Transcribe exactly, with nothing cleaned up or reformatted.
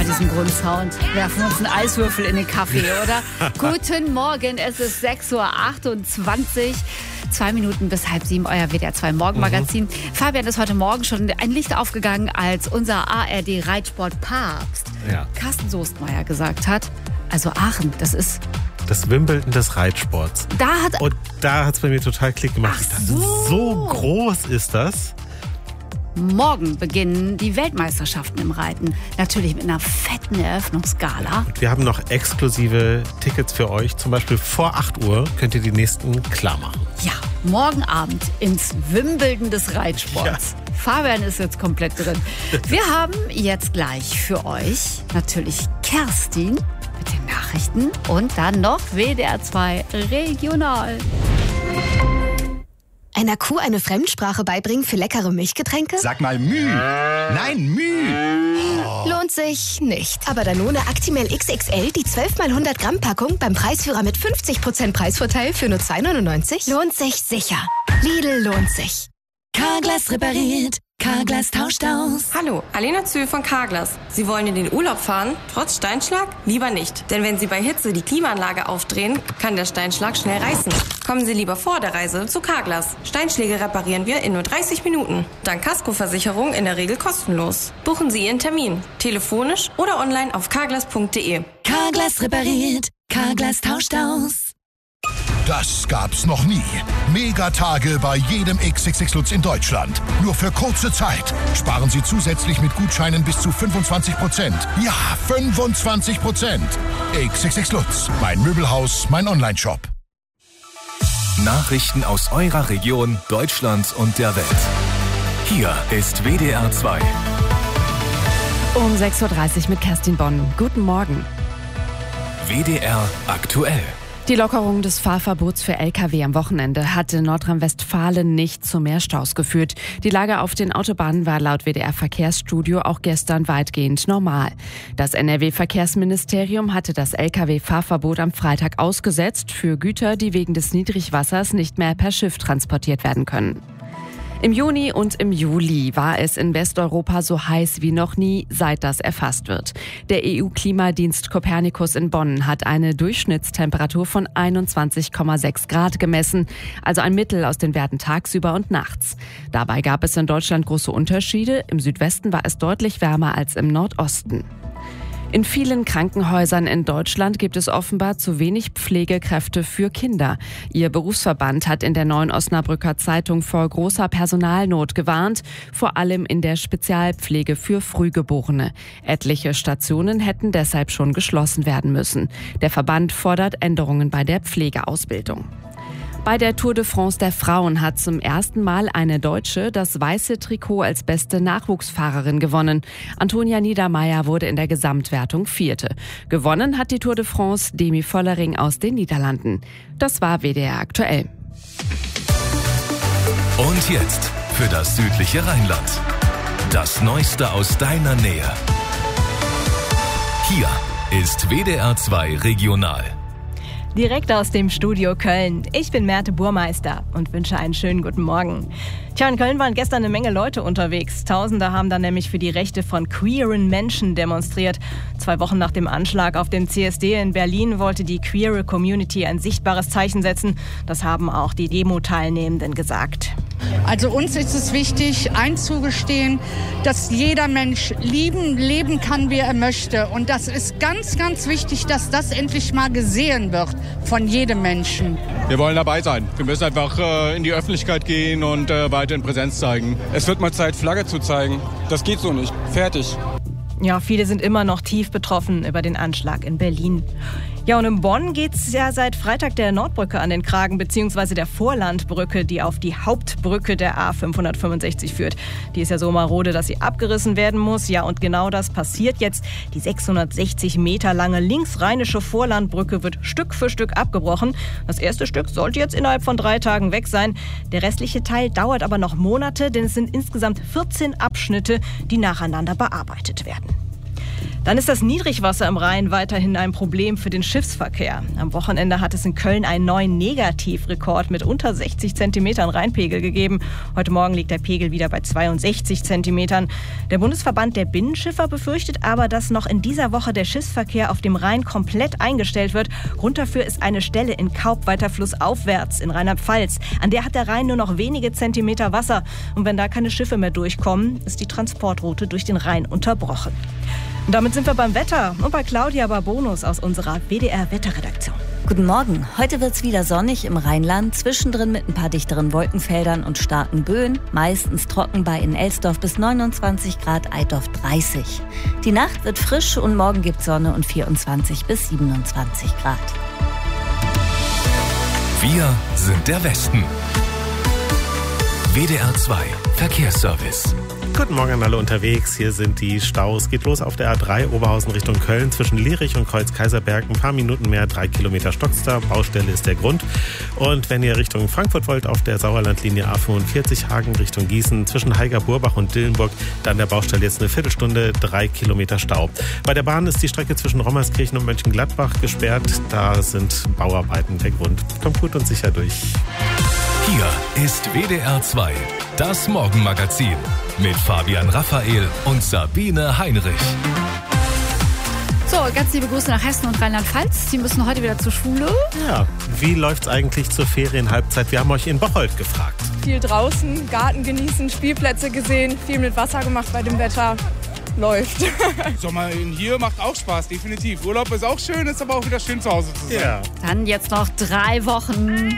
bei diesem Grundsound. Werfen uns einen Eiswürfel in den Kaffee, oder? Guten Morgen, es ist sechs Uhr achtundzwanzig. Zwei Minuten bis halb sieben, euer W D R zwei Morgenmagazin. Mhm. Fabian, ist heute Morgen schon ein Licht aufgegangen, als unser A R D-Reitsport-Papst ja. Carsten Soestmeier gesagt hat, also Aachen, das ist... Das Wimbledon des Reitsports. Da hat Und da hat es bei mir total Klick gemacht. Ach Ich dachte, so. so groß ist das. Morgen beginnen die Weltmeisterschaften im Reiten. Natürlich mit einer fetten Eröffnungsgala. Wir haben noch exklusive Tickets für euch. Zum Beispiel vor acht Uhr könnt ihr die nächsten klar machen. Ja, morgen Abend ins Wimbledon des Reitsports. Ja. Fabian ist jetzt komplett drin. Wir haben jetzt gleich für euch natürlich Kerstin mit den Nachrichten und dann noch W D R zwei Regional. Einer Kuh eine Fremdsprache beibringen für leckere Milchgetränke? Sag mal Müh. Nein, Müh. Oh. Lohnt sich nicht. Aber Danone Actimel X X L, die zwölf mal hundert Gramm Packung beim Preisführer mit fünfzig Prozent Preisvorteil für nur zwei neunundneunzig? Lohnt sich sicher. Lidl lohnt sich. Carglass repariert. Carglass tauscht aus. Hallo, Alena Zühl von Carglass. Sie wollen in den Urlaub fahren, trotz Steinschlag? Lieber nicht. Denn wenn Sie bei Hitze die Klimaanlage aufdrehen, kann der Steinschlag schnell reißen. Kommen Sie lieber vor der Reise zu Carglass. Steinschläge reparieren wir in nur dreißig Minuten. Dank Kaskoversicherung in der Regel kostenlos. Buchen Sie Ihren Termin. Telefonisch oder online auf carglass punkt de. Carglass repariert. Carglass tauscht aus. Das gab's noch nie. Megatage bei jedem X X X Lutz in Deutschland. Nur für kurze Zeit. Sparen Sie zusätzlich mit Gutscheinen bis zu fünfundzwanzig Prozent. Ja, fünfundzwanzig Prozent. X X X Lutz. Mein Möbelhaus, mein Onlineshop. Nachrichten aus eurer Region, Deutschland und der Welt. Hier ist W D R zwei. Um sechs Uhr dreißig mit Kerstin Bonn. Guten Morgen. W D R aktuell. Die Lockerung des Fahrverbots für L K W am Wochenende hat in Nordrhein-Westfalen nicht zu mehr Staus geführt. Die Lage auf den Autobahnen war laut W D R Verkehrsstudio auch gestern weitgehend normal. Das N R W-Verkehrsministerium hatte das L K W-Fahrverbot am Freitag ausgesetzt für Güter, die wegen des Niedrigwassers nicht mehr per Schiff transportiert werden können. Im Juni und im Juli war es in Westeuropa so heiß wie noch nie, seit das erfasst wird. Der E U-Klimadienst Copernicus in Bonn hat eine Durchschnittstemperatur von einundzwanzig Komma sechs Grad gemessen, also ein Mittel aus den Werten tagsüber und nachts. Dabei gab es in Deutschland große Unterschiede. Im Südwesten war es deutlich wärmer als im Nordosten. In vielen Krankenhäusern in Deutschland gibt es offenbar zu wenig Pflegekräfte für Kinder. Ihr Berufsverband hat in der Neuen Osnabrücker Zeitung vor großer Personalnot gewarnt, vor allem in der Spezialpflege für Frühgeborene. Etliche Stationen hätten deshalb schon geschlossen werden müssen. Der Verband fordert Änderungen bei der Pflegeausbildung. Bei der Tour de France der Frauen hat zum ersten Mal eine Deutsche das weiße Trikot als beste Nachwuchsfahrerin gewonnen. Antonia Niedermeier wurde in der Gesamtwertung Vierte. Gewonnen hat die Tour de France Demi Vollering aus den Niederlanden. Das war W D R aktuell. Und jetzt für das südliche Rheinland. Das Neueste aus deiner Nähe. Hier ist W D R zwei Regional. Direkt aus dem Studio Köln. Ich bin Merte Burmeister und wünsche einen schönen guten Morgen. Tja, in Köln waren gestern eine Menge Leute unterwegs. Tausende haben dann nämlich für die Rechte von queeren Menschen demonstriert. Zwei Wochen nach dem Anschlag auf den C S D in Berlin wollte die queere Community ein sichtbares Zeichen setzen. Das haben auch die Demo-Teilnehmenden gesagt. Also uns ist es wichtig, einzugestehen, dass jeder Mensch lieben, leben kann, wie er möchte. Und das ist ganz, ganz wichtig, dass das endlich mal gesehen wird von jedem Menschen. Wir wollen dabei sein. Wir müssen einfach äh, in die Öffentlichkeit gehen und äh, weiterhin Präsenz zeigen. Es wird mal Zeit, Flagge zu zeigen. Das geht so nicht. Fertig. Ja, viele sind immer noch tief betroffen über den Anschlag in Berlin. Ja, und in Bonn geht's ja seit Freitag der Nordbrücke an den Kragen, beziehungsweise der Vorlandbrücke, die auf die Hauptbrücke der A fünfhundertfünfundsechzig führt. Die ist ja so marode, dass sie abgerissen werden muss. Ja, und genau das passiert jetzt. Die sechshundertsechzig Meter lange linksrheinische Vorlandbrücke wird Stück für Stück abgebrochen. Das erste Stück sollte jetzt innerhalb von drei Tagen weg sein. Der restliche Teil dauert aber noch Monate, denn es sind insgesamt vierzehn Abschnitte, die nacheinander bearbeitet werden. Dann ist das Niedrigwasser im Rhein weiterhin ein Problem für den Schiffsverkehr. Am Wochenende hat es in Köln einen neuen Negativrekord mit unter sechzig Zentimetern Rheinpegel gegeben. Heute Morgen liegt der Pegel wieder bei zweiundsechzig Zentimetern. Der Bundesverband der Binnenschiffer befürchtet aber, dass noch in dieser Woche der Schiffsverkehr auf dem Rhein komplett eingestellt wird. Grund dafür ist eine Stelle in Kaup weiter flussaufwärts in Rheinland-Pfalz. An der hat der Rhein nur noch wenige Zentimeter Wasser. Und wenn da keine Schiffe mehr durchkommen, ist die Transportroute durch den Rhein unterbrochen. Und damit sind wir beim Wetter und bei Claudia Barbonus aus unserer W D R-Wetterredaktion. Guten Morgen. Heute wird's wieder sonnig im Rheinland, zwischendrin mit ein paar dichteren Wolkenfeldern und starken Böen. Meistens trocken bei in Elsdorf bis neunundzwanzig Grad, Eidorf dreißig. Die Nacht wird frisch und morgen gibt's Sonne und vierundzwanzig bis siebenundzwanzig Grad. Wir sind der Westen. W D R zwei Verkehrsservice. Guten Morgen an alle unterwegs. Hier sind die Staus. Geht los auf der A drei Oberhausen Richtung Köln zwischen Lierich und Kreuz-Kaiserberg. Ein paar Minuten mehr, drei Kilometer Stockster. Baustelle ist der Grund. Und wenn ihr Richtung Frankfurt wollt, auf der Sauerlandlinie A fünfundvierzig Hagen Richtung Gießen zwischen Heiger-Burbach und Dillenburg, dann der Baustelle jetzt eine Viertelstunde, drei Kilometer Stau. Bei der Bahn ist die Strecke zwischen Rommerskirchen und Mönchengladbach gesperrt. Da sind Bauarbeiten der Grund. Kommt gut und sicher durch. Hier ist W D R zwei, das Morgenmagazin mit Fabian Raphael und Sabine Heinrich. So, ganz liebe Grüße nach Hessen und Rheinland-Pfalz. Sie müssen heute wieder zur Schule. Ja, wie läuft's eigentlich zur Ferienhalbzeit? Wir haben euch in Bocholt gefragt. Viel draußen, Garten genießen, Spielplätze gesehen, viel mit Wasser gemacht bei dem Wetter. Läuft. Sommer hier macht auch Spaß, definitiv. Urlaub ist auch schön, ist aber auch wieder schön zu Hause zu sein. Ja. Dann jetzt noch drei Wochen